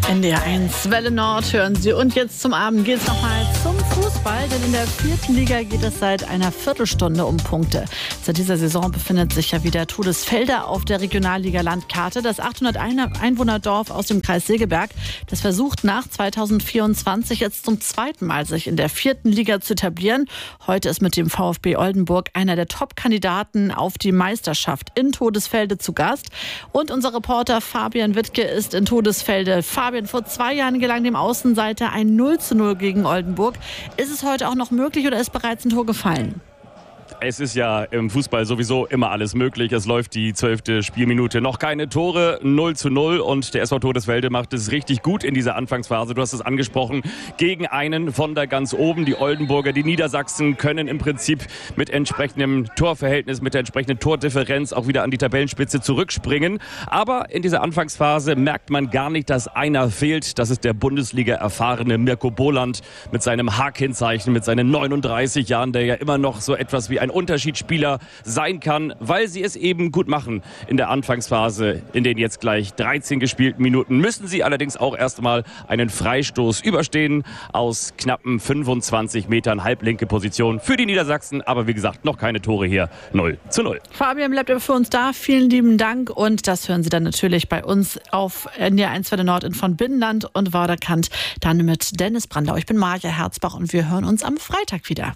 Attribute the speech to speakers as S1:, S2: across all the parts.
S1: NDR1 Welle Nord hören Sie. Und jetzt zum Abend geht es nochmal zum Fußball, denn in der 4. Liga geht es seit einer Viertelstunde um Punkte. Seit dieser Saison befindet sich ja wieder Todesfelder auf der Regionalliga-Landkarte. Das 800-Einwohner-Dorf aus dem Kreis Segeberg, das versucht nach 2024 jetzt zum zweiten Mal sich in der 4. Liga zu etablieren. Heute ist mit dem VfB Oldenburg einer der Top-Kandidaten auf die Meisterschaft in Todesfelde zu Gast. Und unser Reporter Fabian Wittke ist in Todesfelde. Fabian, vor 2 Jahren gelang dem Außenseiter ein 0:0 gegen Oldenburg. Ist es heute auch noch möglich oder ist bereits ein Tor gefallen?
S2: Es ist ja im Fußball sowieso immer alles möglich. Es läuft die 12. Spielminute. Noch keine Tore, 0:0. Und der SV Todesfelde macht es richtig gut in dieser Anfangsphase. Du hast es angesprochen, gegen einen von da ganz oben. Die Oldenburger, die Niedersachsen können im Prinzip mit entsprechendem Torverhältnis, mit der entsprechenden Tordifferenz auch wieder an die Tabellenspitze zurückspringen. Aber in dieser Anfangsphase merkt man gar nicht, dass einer fehlt. Das ist der Bundesliga-erfahrene Mirko Boland mit seinem H-Kennzeichen, mit seinen 39 Jahren, der ja immer noch so etwas wie ein Unterschiedsspieler sein kann, weil sie es eben gut machen in der Anfangsphase. In den jetzt gleich 13 gespielten Minuten müssen sie allerdings auch erstmal einen Freistoß überstehen aus knappen 25 Metern, halblinke Position für die Niedersachsen. Aber wie gesagt, noch keine Tore hier, 0:0.
S1: Fabian bleibt aber für uns da. Vielen lieben Dank. Und das hören Sie dann natürlich bei uns auf NDR1 Welle Nord von Binnenland und Vorderkant. Dann mit Dennis Brandau. Ich bin Maja Herzbach und wir hören uns am Freitag wieder.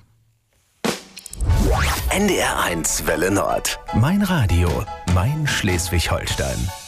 S3: NDR1 Welle Nord. Mein Radio, mein Schleswig-Holstein.